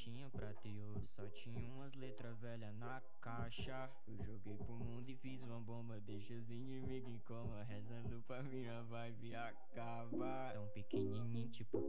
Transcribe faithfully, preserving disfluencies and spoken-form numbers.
tinha prata e ouro, só tinha umas letras velhas na caixa. Eu joguei pro mundo e fiz uma bomba, deixa os inimigos em coma, rezando pra minha vibe acabar. Tão pequenininho tipo